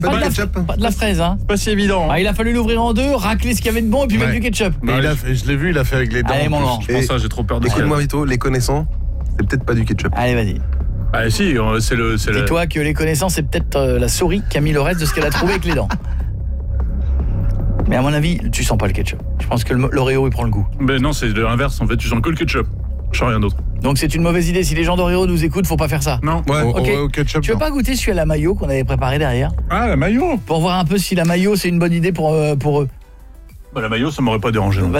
Pas de la fraise, hein. Pas si évident. Ah, il a fallu l'ouvrir en deux, racler ce qu'il y avait de bon et puis mettre du ketchup. Je l'ai vu, il a fait avec les dents. Allez, mon grand. Je pense ça, j'ai trop peur de ça. Écoute-moi Vito, les connaissants, c'est peut-être pas du ketchup. Allez, vas-y. Ah si, c'est Dis-toi que les connaissants, c'est peut-être la souris qui a mis le reste de ce qu'elle a trouvé avec les dents. Mais à mon avis, tu sens pas le ketchup. Je pense que l'Oreo, il prend le goût. Mais non, c'est l'inverse. En fait, tu sens que le ketchup. Je sens rien d'autre. Donc c'est une mauvaise idée. Si les gens d'Oreo nous écoutent, faut pas faire ça. Non. Ouais, Ok. au ketchup. Tu veux pas goûter celui à la mayo qu'on avait préparé derrière? Ah, la mayo. Pour voir un peu si la mayo, c'est une bonne idée pour eux. Bah, la mayo, ça m'aurait pas dérangé. Non.